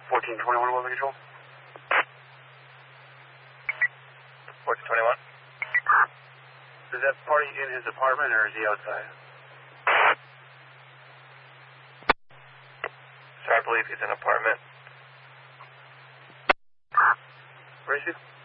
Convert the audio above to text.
1421, what control? 1421. Is that party in his apartment or is he outside? Sir, I believe he's in an apartment. Where is he?